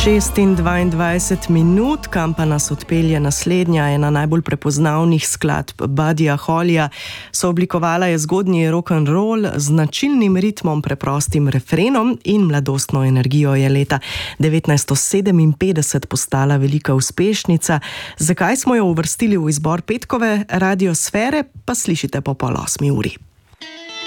6:22 minut, kam pa nas odpelje naslednja, ena najbolj prepoznavnih skladb Buddyja Hollya. Sooblikovala je zgodnji rock'n'roll z značilnim ritmom, preprostim refrenom in mladostno energijo. Je leta 1957 postala velika uspešnica. Zakaj smo jo uvrstili v izbor petkove radiosfere, pa slišite po 7:30.